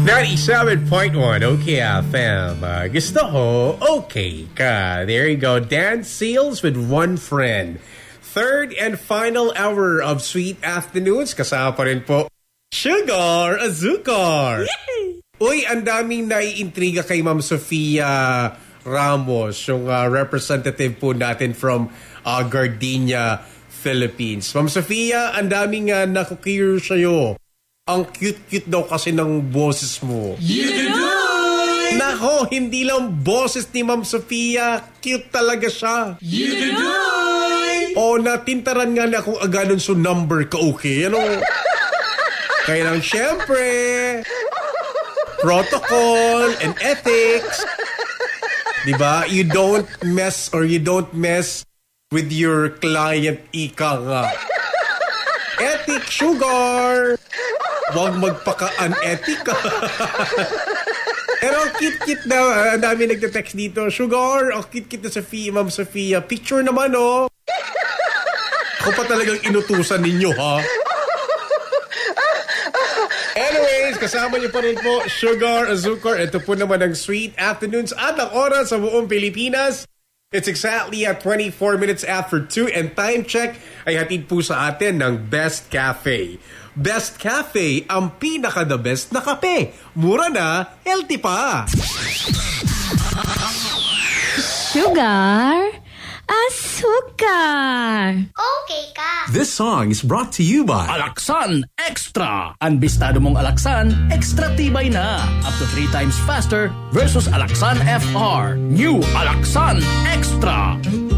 97.1 OKFM. Gusto ko, okay ka. There you go. Dan Seals with One Friend. Third and final hour of Sweet Afternoons. Kasama pa rin po, Sugar Azúcar. Uy, ang daming naiintriga kay Ma'am Sofia Ramos, yung representative po natin from Gardenia, Philippines. Ma'am Sofia, ang daming nakukir sa'yo. Ang cute-cute daw kasi ng boses mo. Yududoy! Nako, hindi lang boses ni Ma'am Sofia. Cute talaga siya. Yududoy! O, natintaran nga na kung aganon so number ka, okay? Ano? Kaya lang, syempre, protocol and ethics. Diba? You don't mess with your client, ika nga. Ethic, Sugar! Huwag magpaka-unethic ka. Pero cute-cute na. Ang dami nagte-text dito. Sugar, cute-cute na Sofia, Ma'am Sofia. Picture naman, oh. Ako pa talagang inutusan ninyo, ha? Anyways, kasama niyo pa rin po, Sugar Azúcar. Ito po naman ang Sweet Afternoons at ang oras sa buong Pilipinas. It's exactly at 24 minutes after 2 and time check ay hatid po sa atin ng Best Cafe. Best Cafe, ang pinaka-the best na kape. Mura na, healthy pa. Sugar Azúcar. Okay ka. This song is brought to you by Alaxan Extra. Ambistado mong Alaxan, extra tibay na. Up to 3 times faster versus Alaxan FR. New Alaxan Extra.